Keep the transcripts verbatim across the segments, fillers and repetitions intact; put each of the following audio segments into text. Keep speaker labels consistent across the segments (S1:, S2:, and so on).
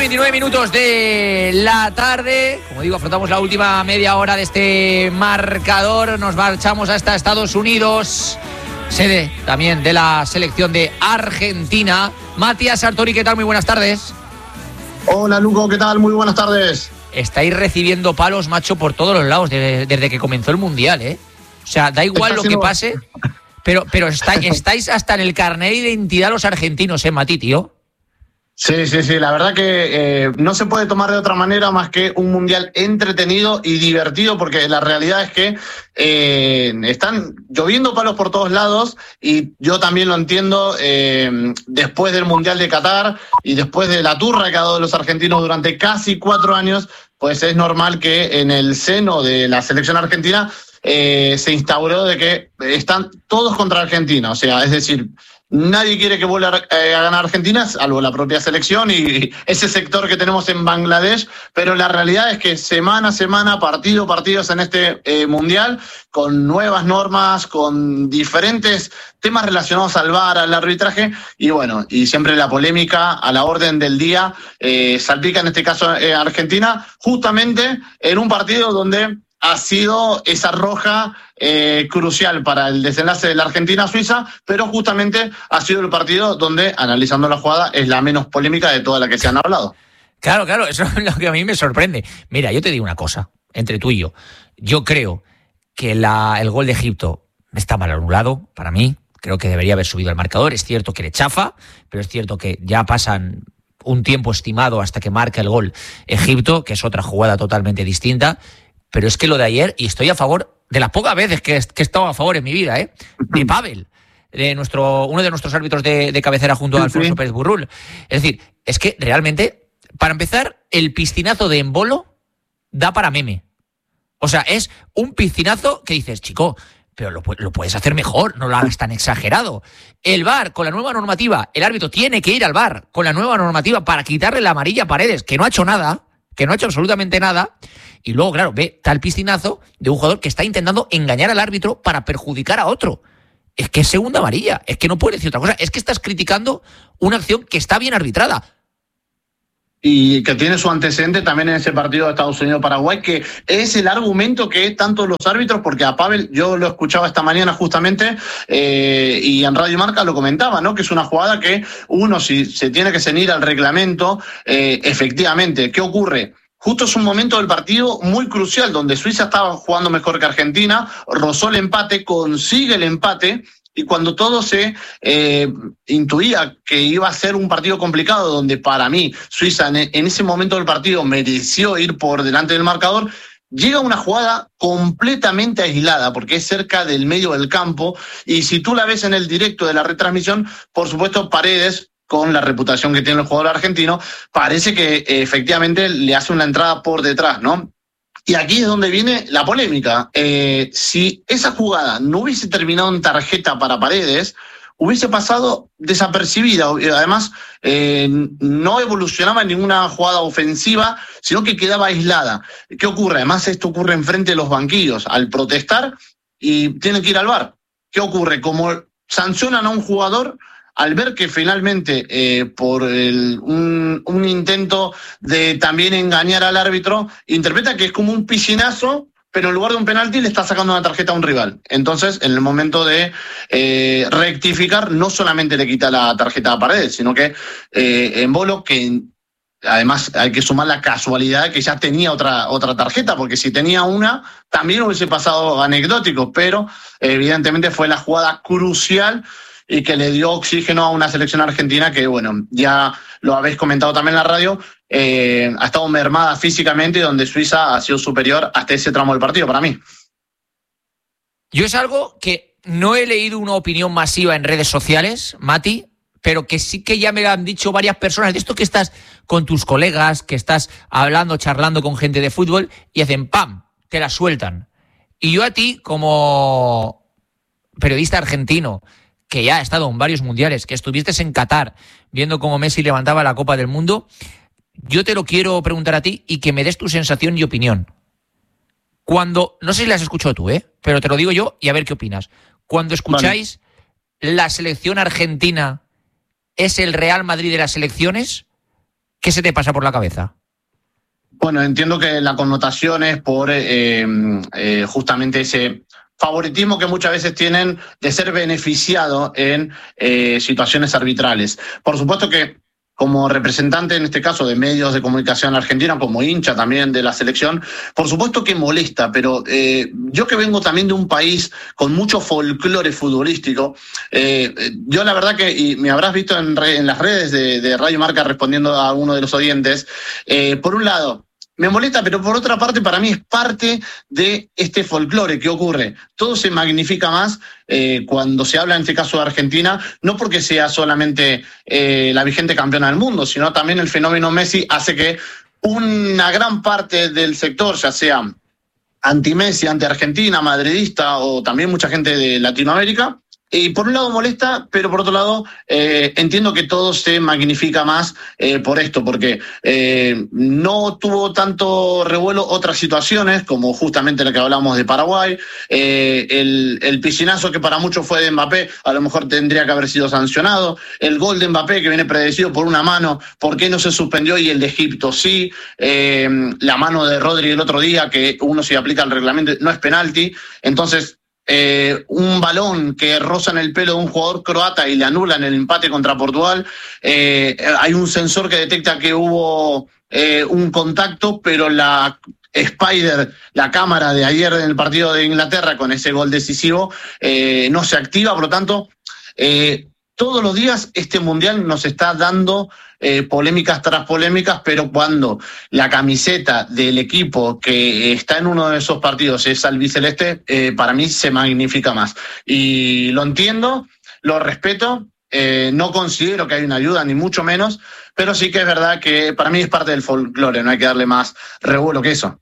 S1: veintinueve minutos de la tarde. Como digo, afrontamos la última media hora de este marcador. Nos marchamos hasta Estados Unidos, sede también de la selección de Argentina. Matías Sartori, ¿qué tal? Muy buenas tardes.
S2: Hola, Luco, ¿qué tal? Muy buenas tardes.
S1: Estáis recibiendo palos, macho, por todos los lados de, desde que comenzó el Mundial, ¿eh? O sea, da igual lo que pase, pero, pero está, estáis hasta en el carnet de identidad los argentinos, ¿eh, Mati, tío?
S2: Sí, sí, sí, la verdad que eh, no se puede tomar de otra manera más que un mundial entretenido y divertido, porque la realidad es que eh, están lloviendo palos por todos lados y yo también lo entiendo eh, después del Mundial de Qatar y después de la turra que ha dado los argentinos durante casi cuatro años, pues es normal que en el seno de la selección argentina eh, se instauró de que están todos contra Argentina, o sea, es decir, nadie quiere que vuelva a ganar Argentina, salvo la propia selección y ese sector que tenemos en Bangladesh, pero la realidad es que semana a semana, partido a partido en este eh, Mundial, con nuevas normas, con diferentes temas relacionados al V A R, al arbitraje, y bueno, y siempre la polémica a la orden del día, eh, salpica en este caso eh, Argentina, justamente en un partido donde ha sido esa roja eh, crucial para el desenlace de la Argentina-Suiza, pero justamente ha sido el partido donde, analizando la jugada, es la menos polémica de toda la que se han hablado.
S1: Claro, claro, eso es lo que a mí me sorprende. Mira, yo te digo una cosa, entre tú y yo. Yo creo que la, el gol de Egipto está mal anulado, para mí. Creo que debería haber subido el marcador. Es cierto que le chafa, pero es cierto que ya pasan un tiempo estimado hasta que marca el gol Egipto, que es otra jugada totalmente distinta. Pero es que lo de ayer, y estoy a favor de las pocas veces que, que he estado a favor en mi vida, ¿eh? de Pavel, de nuestro, uno de nuestros árbitros de, de cabecera junto a Alfonso Pérez Burrul. Es decir, es que realmente, para empezar, el piscinazo de Embolo da para meme. O sea, es un piscinazo que dices, chico, pero lo, lo puedes hacer mejor, no lo hagas tan exagerado. El V A R, con la nueva normativa, el árbitro tiene que ir al V A R con la nueva normativa para quitarle la amarilla a Paredes, que no ha hecho nada, que no ha hecho absolutamente nada. Y luego, claro, ve tal piscinazo de un jugador que está intentando engañar al árbitro para perjudicar a otro. Es que es segunda amarilla, es que no puede decir otra cosa. Es que estás criticando una acción que está bien arbitrada.
S2: Y que tiene su antecedente también en ese partido de Estados Unidos-Paraguay, que es el argumento que tanto los árbitros, porque a Pavel yo lo escuchaba esta mañana justamente, eh, y en Radio Marca lo comentaba, ¿no? Que es una jugada que uno, si se tiene que ceñir al reglamento, eh, efectivamente, ¿qué ocurre? Justo es un momento del partido muy crucial, donde Suiza estaba jugando mejor que Argentina, rozó el empate, consigue el empate, y cuando todo se eh, intuía que iba a ser un partido complicado, donde para mí Suiza en, en ese momento del partido mereció ir por delante del marcador, llega una jugada completamente aislada, porque es cerca del medio del campo, y si tú la ves en el directo de la retransmisión, por supuesto Paredes, con la reputación que tiene el jugador argentino, parece que eh, efectivamente le hace una entrada por detrás, ¿no? Y aquí es donde viene la polémica. Eh, si esa jugada no hubiese terminado en tarjeta para Paredes, hubiese pasado desapercibida. Además, eh, no evolucionaba en ninguna jugada ofensiva, sino que quedaba aislada. ¿Qué ocurre? Además, esto ocurre enfrente de los banquillos. Al protestar, y tienen que ir al V A R. ¿Qué ocurre? Como sancionan a un jugador, al ver que finalmente eh, por el, un, un intento de también engañar al árbitro, interpreta que es como un piscinazo, pero en lugar de un penalti le está sacando una tarjeta a un rival. Entonces, en el momento de eh, rectificar, no solamente le quita la tarjeta a Paredes, sino que eh, Embolo, que además hay que sumar la casualidad que ya tenía otra, otra tarjeta, porque si tenía una, también hubiese pasado anecdótico, pero eh, evidentemente fue la jugada crucial y que le dio oxígeno a una selección argentina que, bueno, ya lo habéis comentado también en la radio, eh, ha estado mermada físicamente, y donde Suiza ha sido superior hasta ese tramo del partido, para mí.
S1: Yo es algo que no he leído una opinión masiva en redes sociales, Mati, pero que sí que ya me lo han dicho varias personas, de esto que estás con tus colegas, que estás hablando, charlando con gente de fútbol, y hacen ¡pam!, te la sueltan. Y yo a ti, como periodista argentino, que ya ha estado en varios mundiales, que estuviste en Qatar viendo cómo Messi levantaba la Copa del Mundo, yo te lo quiero preguntar a ti y que me des tu sensación y opinión. Cuando, no sé si las has escuchado tú, ¿eh? pero te lo digo yo y a ver qué opinas. Cuando escucháis vale. la selección argentina es el Real Madrid de las selecciones, ¿Qué se te pasa por la cabeza?
S2: Bueno, entiendo que la connotación es por eh, eh, justamente ese favoritismo que muchas veces tienen de ser beneficiado en eh, situaciones arbitrales. Por supuesto que como representante, en este caso, de medios de comunicación argentina, como hincha también de la selección, por supuesto que molesta, pero eh, yo que vengo también de un país con mucho folclore futbolístico, eh, yo la verdad que, y me habrás visto en, re, en las redes de, de Radio Marca respondiendo a uno de los oyentes, eh, por un lado, me molesta, pero por otra parte para mí es parte de este folclore que ocurre. Todo se magnifica más eh, cuando se habla en este caso de Argentina, no porque sea solamente eh, la vigente campeona del mundo, sino también el fenómeno Messi hace que una gran parte del sector, ya sea anti-Messi, anti-Argentina, madridista o también mucha gente de Latinoamérica, y por un lado molesta, pero por otro lado eh, entiendo que todo se magnifica más eh, por esto, porque eh, no tuvo tanto revuelo otras situaciones, como justamente la que hablamos de Paraguay, eh, el, el piscinazo que para muchos fue de Mbappé, a lo mejor tendría que haber sido sancionado, el gol de Mbappé que viene predecido por una mano, ¿por qué no se suspendió y el de Egipto sí? Eh, la mano de Rodri el otro día, que uno si aplica el reglamento no es penalti, entonces Eh, un balón que roza en el pelo de un jugador croata y le anulan el empate contra Portugal, eh, hay un sensor que detecta que hubo eh, un contacto, pero la Spider, la cámara de ayer en el partido de Inglaterra con ese gol decisivo, eh, no se activa, por lo tanto, eh, todos los días este mundial nos está dando eh, polémicas tras polémicas, pero cuando la camiseta del equipo que está en uno de esos partidos es albiceleste, eh, para mí se magnifica más. Y lo entiendo, lo respeto, eh, no considero que haya una ayuda, ni mucho menos, pero sí que es verdad que para mí es parte del folclore, no hay que darle más revuelo que eso.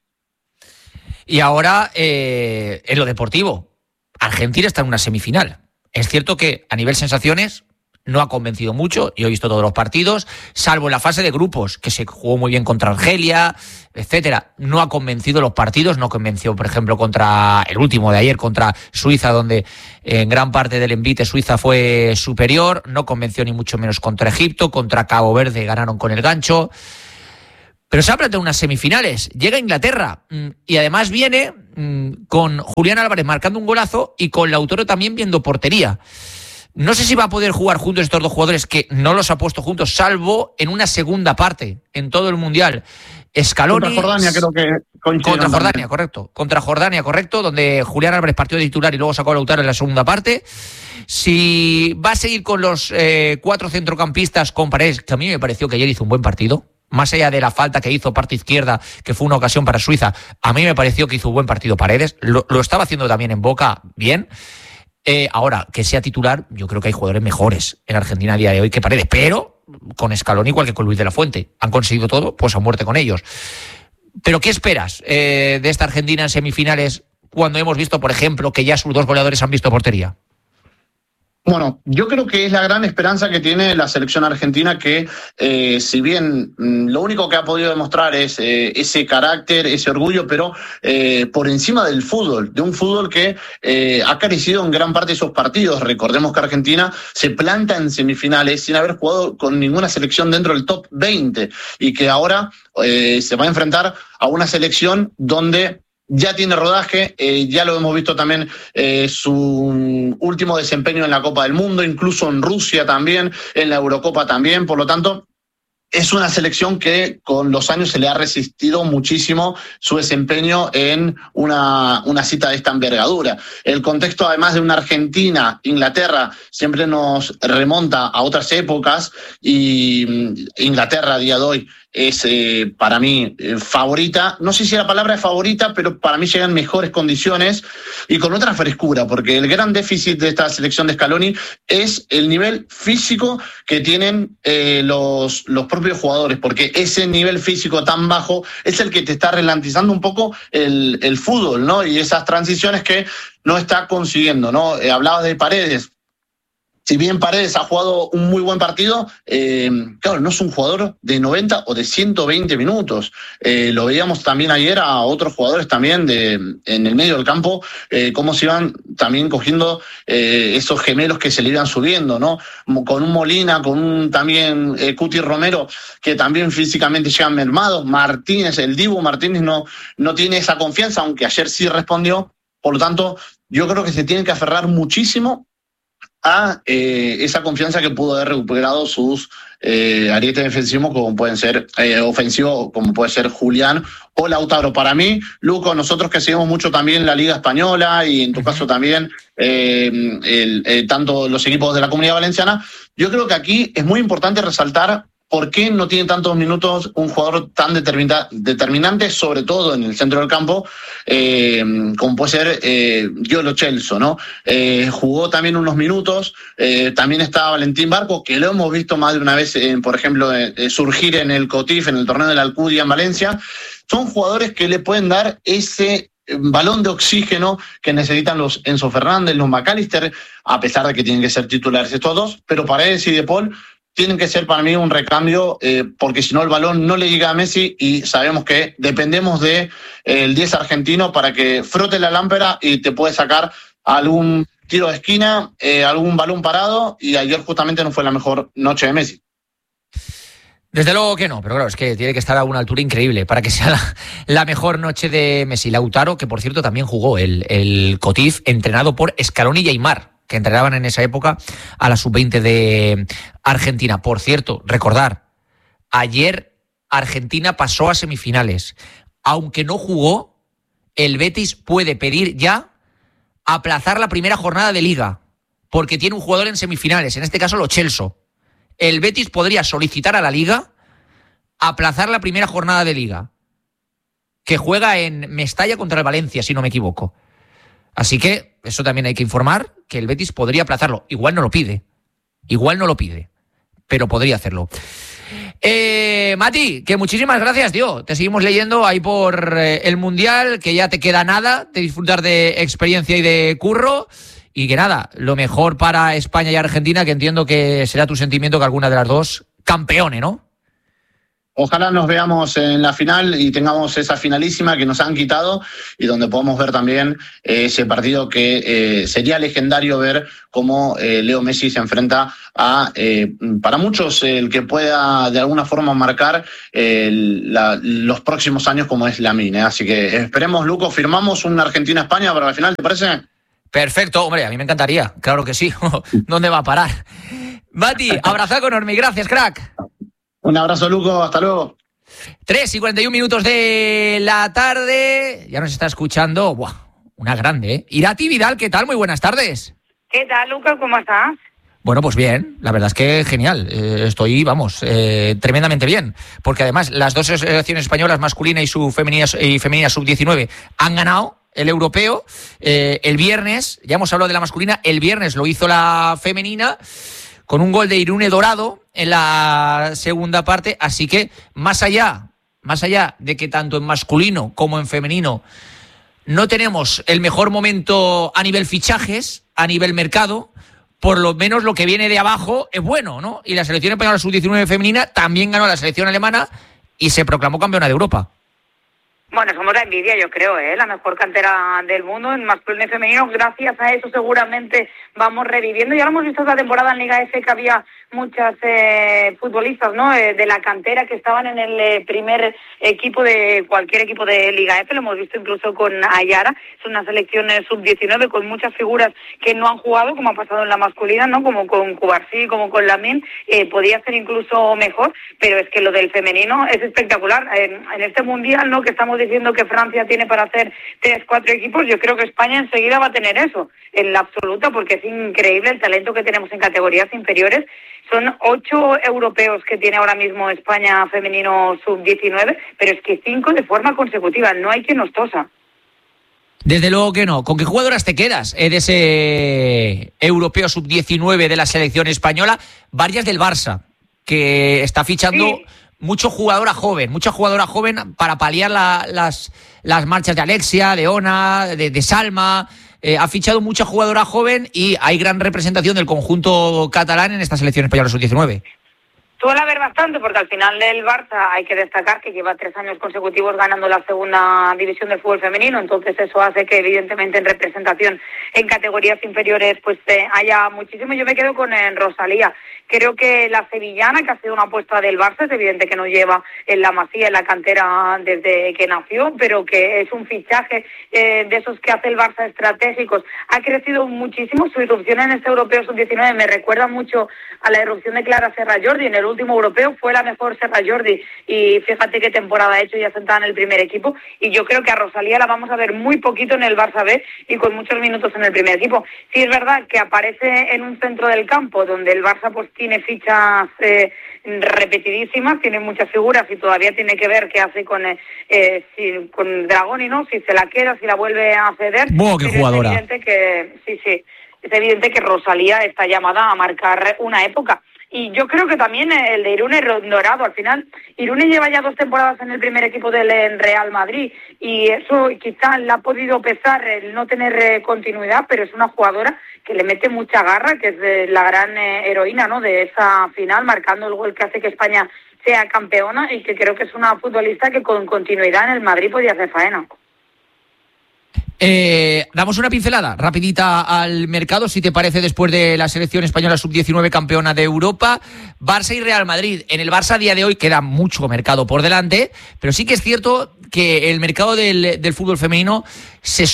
S1: Y ahora, eh, en lo deportivo, Argentina está en una semifinal. Es cierto que a nivel sensaciones no ha convencido mucho, yo he visto todos los partidos, salvo en la fase de grupos, que se jugó muy bien contra Argelia, etcétera. No ha convencido los partidos, no convenció, por ejemplo, contra el último de ayer, contra Suiza, donde en gran parte del envite Suiza fue superior, no convenció ni mucho menos contra Egipto, contra Cabo Verde ganaron con el gancho. Pero se habla de unas semifinales, llega Inglaterra y además viene con Julián Álvarez marcando un golazo y con Lautaro también viendo portería. No sé si va a poder jugar juntos estos dos jugadores que no los ha puesto juntos, salvo en una segunda parte, en todo el Mundial. Scaloni...
S2: Contra Jordania creo que
S1: Contra Jordania, también. correcto. Contra Jordania, correcto, donde Julián Álvarez partió de titular y luego sacó a Lautaro en la segunda parte. Si va a seguir con los eh, cuatro centrocampistas con Paredes, que a mí me pareció que ayer hizo un buen partido, más allá de la falta que hizo parte izquierda, que fue una ocasión para Suiza, a mí me pareció que hizo un buen partido Paredes, lo, lo estaba haciendo también en Boca bien. Eh, ahora, que sea titular, yo creo que hay jugadores mejores en Argentina a día de hoy que Paredes, pero con Scaloni igual que con Luis de la Fuente. Han conseguido todo, pues a muerte con ellos. Pero ¿qué esperas eh, de esta Argentina en semifinales cuando hemos visto, por ejemplo, que ya sus dos goleadores han visto portería?
S2: Bueno, yo creo que es la gran esperanza que tiene la selección argentina, que eh, si bien mmm, lo único que ha podido demostrar es eh, ese carácter, ese orgullo, pero eh, por encima del fútbol, de un fútbol que eh, ha carecido en gran parte de esos partidos. Recordemos que Argentina se planta en semifinales sin haber jugado con ninguna selección dentro del top veinte y que ahora eh, se va a enfrentar a una selección donde ya tiene rodaje, eh, ya lo hemos visto también eh, su último desempeño en la Copa del Mundo, incluso en Rusia también, en la Eurocopa también, por lo tanto es una selección que con los años se le ha resistido muchísimo su desempeño en una, una cita de esta envergadura. El contexto, además de una Argentina, Inglaterra, siempre nos remonta a otras épocas y Inglaterra a día de hoy es eh, para mí eh, favorita, no sé si la palabra es favorita, pero para mí llega en mejores condiciones y con otra frescura, porque el gran déficit de esta selección de Scaloni es el nivel físico que tienen eh, los, los propios jugadores, porque ese nivel físico tan bajo es el que te está ralentizando un poco el, el fútbol, ¿no? Y esas transiciones que no está consiguiendo, ¿no? Eh, hablabas de Paredes. si bien Paredes ha jugado un muy buen partido, eh, claro, no es un jugador de noventa o de ciento veinte minutos. Eh, lo veíamos también ayer a otros jugadores también de, en el medio del campo, eh, cómo se iban también cogiendo eh, esos gemelos que se le iban subiendo, ¿no? Con un Molina, con un también eh, Cuti Romero, que también físicamente llegan mermados. Martínez, el Dibu Martínez no, no tiene esa confianza, aunque ayer sí respondió. Por lo tanto, yo creo que se tiene que aferrar muchísimo a eh, esa confianza que pudo haber recuperado sus eh, arietes defensivos, como pueden ser eh, ofensivos, como puede ser Julián o Lautaro. Para mí, Luco, nosotros que seguimos mucho también la Liga Española y en tu caso también eh, el, eh, tanto los equipos de la Comunidad Valenciana, yo creo que aquí es muy importante resaltar por qué no tiene tantos minutos un jugador tan determina, determinante, sobre todo en el centro del campo, eh, como puede ser eh, Lo Celso, ¿no? Eh, jugó también unos minutos, eh, también está Valentín Barco, que lo hemos visto más de una vez, eh, por ejemplo, eh, surgir en el Cotif, en el torneo de la Alcudia en Valencia. Son jugadores que le pueden dar ese balón de oxígeno que necesitan los Enzo Fernández, los McAllister, a pesar de que tienen que ser titulares estos dos, pero Paredes y De Paul tienen que ser para mí un recambio, eh, porque si no el balón no le llega a Messi y sabemos que dependemos de eh, el diez argentino para que frote la lámpara y te puede sacar algún tiro de esquina, eh, algún balón parado, y ayer justamente no fue la mejor noche de Messi.
S1: Desde luego que no, pero claro, es que tiene que estar a una altura increíble para que sea la, la mejor noche de Messi. Lautaro, que por cierto también jugó el, el Cotif, entrenado por Scaloni y Aimar, que entrenaban en esa época a la sub veinte de Argentina. Por cierto, recordar, ayer Argentina pasó a semifinales. Aunque no jugó, el Betis puede pedir ya aplazar la primera jornada de Liga, porque tiene un jugador en semifinales, en este caso Lo Celso. El Betis podría solicitar a la Liga aplazar la primera jornada de Liga, que juega en Mestalla contra el Valencia, si no me equivoco. Así que eso también hay que informar, que el Betis podría aplazarlo. Igual no lo pide, igual no lo pide, pero podría hacerlo. Eh, Mati, que muchísimas gracias, tío. Te seguimos leyendo ahí por eh, el Mundial, que ya te queda nada de disfrutar de experiencia y de curro. Y que nada, lo mejor para España y Argentina, que entiendo que será tu sentimiento que alguna de las dos campeone, ¿no?
S2: Ojalá nos veamos en la final y tengamos esa finalísima que nos han quitado y donde podamos ver también ese partido que eh, sería legendario ver cómo eh, Leo Messi se enfrenta a, eh, para muchos, el que pueda de alguna forma marcar eh, la, los próximos años como es Lamine. Así que esperemos, Luco, firmamos una Argentina-España para la final, ¿te parece?
S1: Perfecto, hombre, a mí me encantaría, claro que sí. ¿Dónde va a parar? Mati, abrazo enorme y gracias, crack.
S2: Un abrazo, Luco, hasta luego.
S1: tres y cuarenta y un minutos de la tarde, ya nos está escuchando, buah, una grande, ¿eh? Irati Vidal, ¿qué tal? Muy buenas tardes.
S3: ¿Qué tal, Luca? ¿Cómo estás?
S1: Bueno, pues bien, la verdad es que genial, eh, estoy, vamos, eh, tremendamente bien, porque además las dos selecciones españolas, masculina y, su femenina, y femenina sub diecinueve, han ganado el europeo. Eh, el viernes, ya hemos hablado de la masculina, el viernes lo hizo la femenina, con un gol de Irune Dorado en la segunda parte, así que más allá, más allá de que tanto en masculino como en femenino no tenemos el mejor momento a nivel fichajes, a nivel mercado, por lo menos lo que viene de abajo es bueno, ¿no? Y la selección española sub diecinueve femenina también ganó a la selección alemana y se proclamó campeona de Europa.
S3: Bueno, somos la envidia, yo creo, ¿eh? La mejor cantera del mundo en masculino y femenino. Gracias a eso seguramente vamos reviviendo. Ya lo hemos visto esta temporada en Liga F, que había muchas eh, futbolistas, ¿no? Eh, de la cantera que estaban en el eh, primer equipo de cualquier equipo de Liga F. Lo hemos visto incluso con Ayara. Es una selección eh, sub diecinueve con muchas figuras que no han jugado, como ha pasado en la masculina, ¿no? Como con Cubarsí, como con Lamine. Eh, podía ser incluso mejor, pero es que lo del femenino es espectacular. Eh, en este mundial, ¿no? Que estamos diciendo que Francia tiene para hacer tres, cuatro equipos, yo creo que España enseguida va a tener eso, en la absoluta, porque es increíble el talento que tenemos en categorías inferiores. Son ocho europeos que tiene ahora mismo España femenino sub diecinueve, pero es que cinco de forma consecutiva, no hay quien nos tosa.
S1: Desde luego que no. ¿Con qué jugadoras te quedas eh, de ese europeo sub diecinueve de la selección española? Varias del Barça, que está fichando... Sí. Mucho jugadora joven, mucha jugadora joven para paliar la, las, las marchas de Alexia, de Ona, de, de Salma. eh, ha fichado mucha jugadora joven y hay gran representación del conjunto catalán en esta selección española sub diecinueve.
S3: Suele haber bastante, porque al final del Barça hay que destacar que lleva tres años consecutivos ganando la segunda división del fútbol femenino, entonces eso hace que evidentemente en representación en categorías inferiores pues eh, haya muchísimo. Yo me quedo con eh, Rosalía. Creo que la sevillana, que ha sido una apuesta del Barça, es evidente que no lleva en la Masía, en la cantera desde que nació, pero que es un fichaje eh, de esos que hace el Barça estratégicos. Ha crecido muchísimo, su irrupción en este europeo sub diecinueve me recuerda mucho a la irrupción de Clara Serra Jordi. En el último europeo fue la mejor Serra Jordi y fíjate qué temporada ha hecho ya sentada en el primer equipo, y yo creo que a Rosalía la vamos a ver muy poquito en el Barça B y con muchos minutos en el primer equipo. Sí es verdad que aparece en un centro del campo donde el Barça pues tiene fichas eh, repetidísimas, tiene muchas figuras y todavía tiene que ver qué hace con eh, eh, si, con Dragoni, ¿no? Si se la queda, si la vuelve a ceder.
S1: ¡Buah, qué jugadora!
S3: Es evidente que, sí, sí, es evidente que Rosalía está llamada a marcar una época. Y yo creo que también el de Irune Dorado, al final, Irune lleva ya dos temporadas en el primer equipo del Real Madrid y eso quizá le ha podido pesar el no tener continuidad, pero es una jugadora que le mete mucha garra, que es la gran heroína, ¿no?, de esa final, marcando el gol que hace que España sea campeona, y que creo que es una futbolista que con continuidad en el Madrid podía hacer faena.
S1: Eh, damos una pincelada rapidita al mercado, si te parece, después de la selección española sub diecinueve campeona de Europa. Barça y Real Madrid. En el Barça a día de hoy queda mucho mercado por delante, pero sí que es cierto que el mercado del, del fútbol femenino se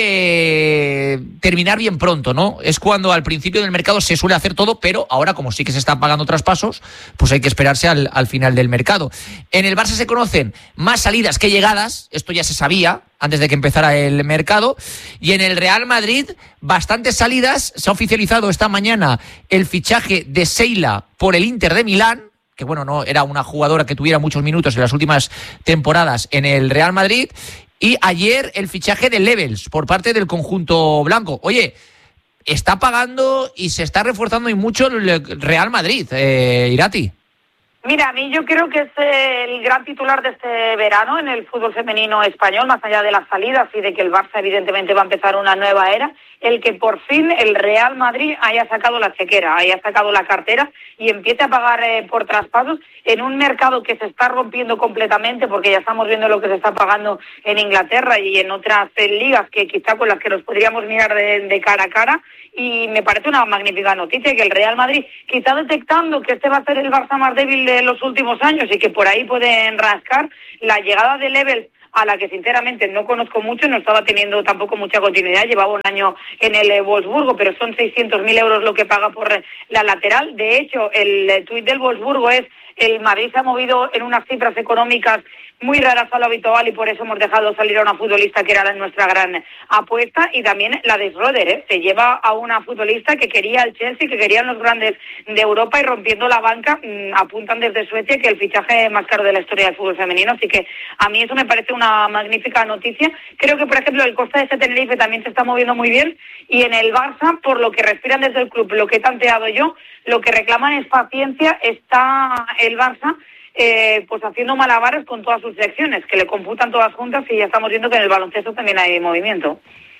S1: suele terminar bien pronto, ¿no? Es cuando al principio del mercado se suele hacer todo, pero ahora, como sí que se están pagando traspasos, pues hay que esperarse al, al final del mercado. En el Barça se conocen más salidas que llegadas, esto ya se sabía antes de que empezara el mercado, y en el Real Madrid bastantes salidas. Se ha oficializado esta mañana el fichaje de Seila por el Inter de Milán, que bueno, no era una jugadora que tuviera muchos minutos en las últimas temporadas en el Real Madrid, y ayer el fichaje de Levels por parte del conjunto blanco. Oye, está pagando y se está reforzando y mucho el Real Madrid, eh, Irati.
S3: Mira, a mí yo creo que es el gran titular de este verano en el fútbol femenino español, más allá de las salidas y de que el Barça evidentemente va a empezar una nueva era, el que por fin el Real Madrid haya sacado la chequera, haya sacado la cartera y empiece a pagar eh, por traspasos en un mercado que se está rompiendo completamente, porque ya estamos viendo lo que se está pagando en Inglaterra y en otras eh, ligas que quizá con las que nos podríamos mirar de, de cara a cara. Y me parece una magnífica noticia que el Real Madrid, quizá detectando que este va a ser el Barça más débil de los últimos años y que por ahí pueden rascar, la llegada de Levels, a la que sinceramente no conozco mucho, no estaba teniendo tampoco mucha continuidad, llevaba un año en el Wolfsburgo, pero son seiscientos mil euros lo que paga por la lateral. De hecho, el tuit del Wolfsburgo es: el Madrid se ha movido en unas cifras económicas muy raras a lo habitual y por eso hemos dejado salir a una futbolista que era nuestra gran apuesta. Y también la de Schroeder, ¿eh? Se lleva a una futbolista que quería el Chelsea, que querían los grandes de Europa, y rompiendo la banca mmm, apuntan desde Suecia que el fichaje más caro de la historia del fútbol femenino. Así que a mí eso me parece una magnífica noticia. Creo que, por ejemplo, el Costa de ese Tenerife también se está moviendo muy bien, y en el Barça, por lo que respiran desde el club, lo que he tanteado yo, lo que reclaman es paciencia. Está el Barça Eh, pues haciendo malabares con todas sus secciones, que le computan todas juntas, y ya estamos viendo que en el baloncesto también hay movimiento.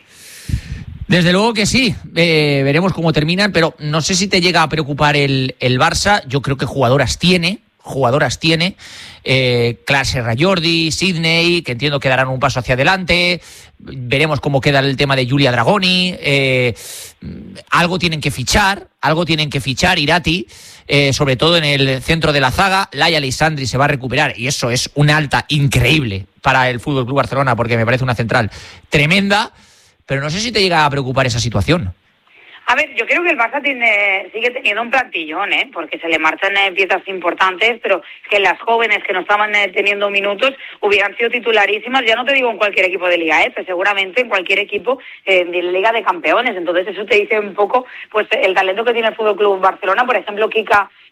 S1: Desde luego que sí, eh, veremos cómo terminan, pero no sé si te llega a preocupar el, el Barça. Yo creo que jugadoras tiene, jugadoras tiene, eh, Clara Serra Jordi, Sidney, que entiendo que darán un paso hacia adelante. Veremos cómo queda el tema de Giulia Dragoni. Eh, algo tienen que fichar, algo tienen que fichar, Irati, eh, sobre todo en el centro de la zaga. Laia Aleixandri se va a recuperar y eso es una alta increíble para el F C Barcelona, porque me parece una central tremenda, pero no sé si te llega a preocupar esa situación.
S3: A ver, yo creo que el Barça tiene, sigue teniendo un plantillón, ¿eh? Porque se le marchan eh, piezas importantes, pero es que las jóvenes que no estaban eh, teniendo minutos hubieran sido titularísimas, ya no te digo en cualquier equipo de Liga F, seguramente en cualquier equipo eh, de Liga de Campeones. Entonces eso te dice un poco pues el talento que tiene el F C Barcelona. Por ejemplo, Kika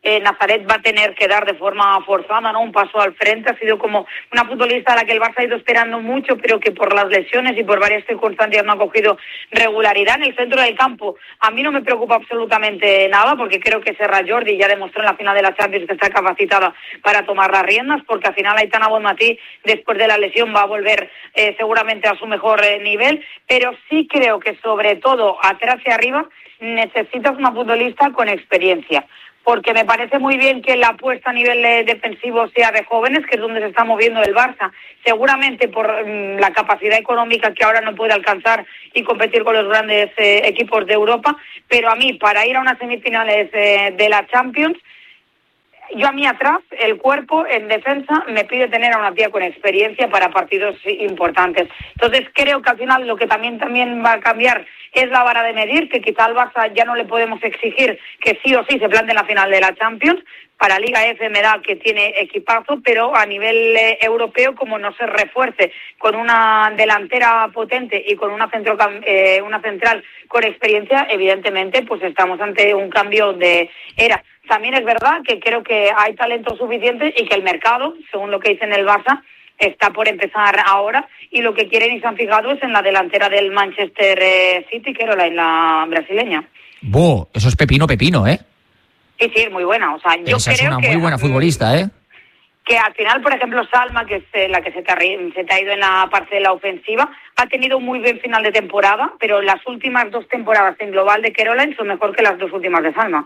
S3: eh, Nazaret va a tener que dar de forma forzada, ¿no?, un paso al frente. Ha sido como una futbolista a la que el Barça ha ido esperando mucho, pero que por las lesiones y por varias circunstancias no ha cogido regularidad. En el centro del campo a mí no me preocupa absolutamente nada, porque creo que Serra Jordi ya demostró en la final de la Champions que está capacitada para tomar las riendas, porque al final Aitana Bonmatí, después de la lesión, va a volver eh, seguramente a su mejor eh, nivel, pero sí creo que sobre todo atrás y arriba necesitas una futbolista con experiencia, porque me parece muy bien que la apuesta a nivel eh, defensivo sea de jóvenes, que es donde se está moviendo el Barça, seguramente por mm, la capacidad económica que ahora no puede alcanzar y competir con los grandes eh, equipos de Europa, pero a mí, para ir a unas semifinales eh, de la Champions, yo a mí atrás, el cuerpo en defensa me pide tener a una tía con experiencia para partidos importantes. Entonces creo que al final lo que también, también va a cambiar es la vara de medir, que quizá al Barça ya no le podemos exigir que sí o sí se plante en la final de la Champions. Para Liga F me da que tiene equipazo, pero a nivel eh, europeo, como no se refuerce con una delantera potente y con una, centro, eh, una central con experiencia, evidentemente pues estamos ante un cambio de era. También es verdad que creo que hay talento suficiente y que el mercado, según lo que dice en el Barça, está por empezar ahora, y lo que quieren y se han fijado es en la delantera del Manchester eh, City, que era en la brasileña.
S1: ¡Buah! Eso es pepino, pepino, ¿eh?
S3: Sí, sí, es muy buena. O sea, yo
S1: Esa
S3: creo
S1: es una
S3: que,
S1: muy buena futbolista, ¿eh?
S3: Que al final, por ejemplo, Salma, que es eh, la que se te, ha, se te ha ido en la parcela ofensiva, ha tenido un muy buen final de temporada, pero las últimas dos temporadas en global de Caroline son mejor que las dos últimas de Salma.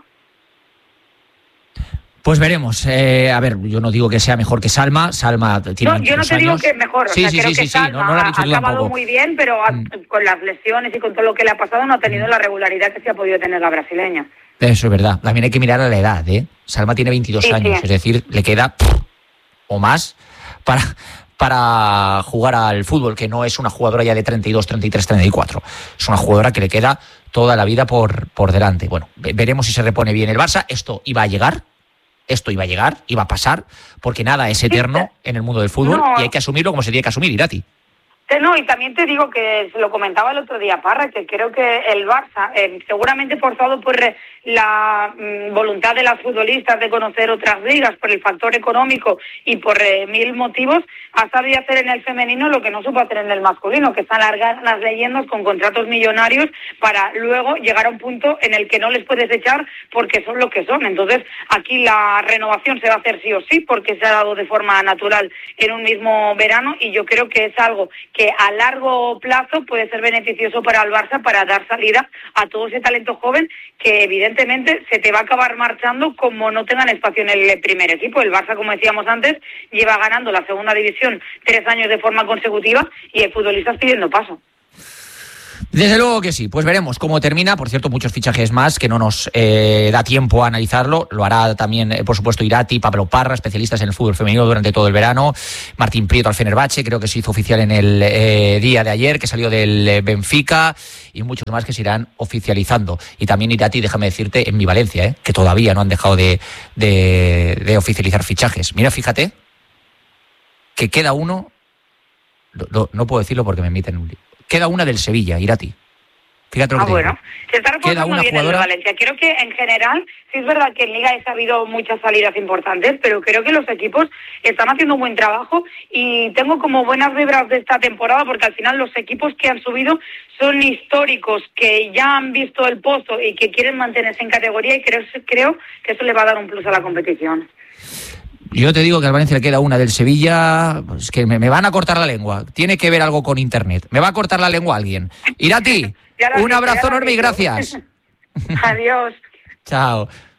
S1: Pues veremos. Eh, a ver, yo no digo que sea mejor que Salma. Salma tiene
S3: no, yo no te
S1: años.
S3: digo que es mejor.
S1: Sí,
S3: o sea,
S1: sí,
S3: creo
S1: sí,
S3: que
S1: sí,
S3: Salma
S1: sí. No, no lo has dicho
S3: ha
S1: tú
S3: acabado
S1: tampoco.
S3: muy bien, pero ha,
S1: mm.
S3: con las lesiones y con todo lo que le ha pasado no ha tenido mm. la regularidad que sí ha podido tener la brasileña.
S1: Eso es verdad. También hay que mirar a la edad, ¿eh? Salma tiene veintidós
S3: sí,
S1: años,
S3: sí.
S1: es decir, le queda pff, o más para, para jugar al fútbol, que no es una jugadora ya de treinta y dos, treinta y tres, treinta y cuatro. Es una jugadora que le queda toda la vida por, por delante. Bueno, veremos si se repone bien el Barça. Esto iba a llegar. Esto iba a llegar, iba a pasar, porque nada es eterno en el mundo del fútbol no. y hay que asumirlo como se tiene que asumir, Irati.
S3: No, y también te digo que se lo comentaba el otro día Parra, que creo que el Barça, eh, seguramente forzado por la mm, voluntad de las futbolistas de conocer otras ligas, por el factor económico y por eh, mil motivos, ha sabido hacer en el femenino lo que no supo hacer en el masculino, que es alargar las leyendas con contratos millonarios para luego llegar a un punto en el que no les puedes echar porque son lo que son. Entonces, aquí la renovación se va a hacer sí o sí, porque se ha dado de forma natural en un mismo verano, y yo creo que es algo que a largo plazo puede ser beneficioso para el Barça, para dar salida a todo ese talento joven que evidentemente se te va a acabar marchando como no tengan espacio en el primer equipo. El Barça, como decíamos antes, lleva ganando la segunda división tres años de forma consecutiva y hay futbolistas pidiendo paso.
S1: Desde luego que sí, pues veremos cómo termina. Por cierto, muchos fichajes más que no nos eh, da tiempo a analizarlo. Lo hará también, eh, por supuesto, Irati, Pablo Parra, especialistas en el fútbol femenino durante todo el verano. Martín Prieto al Fenerbahce, creo que se hizo oficial en el eh, día de ayer, que salió del eh, Benfica, y muchos más que se irán oficializando. Y también Irati, déjame decirte, en mi Valencia, eh, que todavía no han dejado de, de, de oficializar fichajes. Mira, fíjate que queda uno, no, no, no puedo decirlo porque me emiten un... Queda una del Sevilla, Irati. Fíjate lo
S3: ah,
S1: que
S3: bueno.
S1: digo.
S3: Se está reforzando bien jugadora... el Valencia. Creo que en general, sí es verdad que en Liga ha habido muchas salidas importantes, pero creo que los equipos están haciendo un buen trabajo y tengo como buenas vibras de esta temporada, porque al final los equipos que han subido son históricos, que ya han visto el pozo y que quieren mantenerse en categoría, y creo, creo que eso le va a dar un plus a la competición.
S1: Yo te digo que al Valencia le queda una del Sevilla, pues que me, me van a cortar la lengua. Tiene que ver algo con internet. Me va a cortar la lengua alguien. Irati, un abrazo enorme y gracias.
S3: Adiós.
S1: Chao.